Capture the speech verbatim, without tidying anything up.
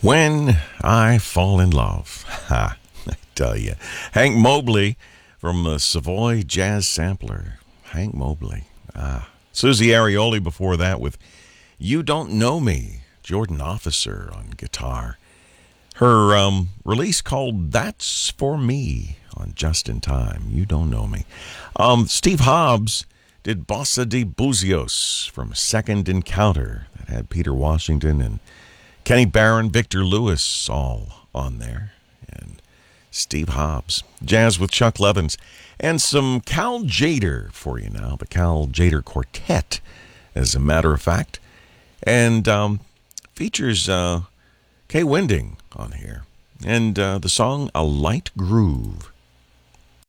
When I Fall in Love. Ha, I tell you. Hank Mobley from the Savoy Jazz Sampler. Hank Mobley. Ah. Susie Arioli before that with You Don't Know Me. Jordan Officer on guitar. Her um, release called That's For Me on Just in Time. You Don't Know Me. Um, Steve Hobbs did Bossa de Buzios from Second Encounter. That had Peter Washington and Kenny Barron, Victor Lewis all on there. And Steve Hobbs. Jazz with Chuck Levins. And some Cal Tjader for you now. The Cal Tjader Quartet, as a matter of fact. And um, features uh, Kay Winding on here. And uh, the song A Light Groove.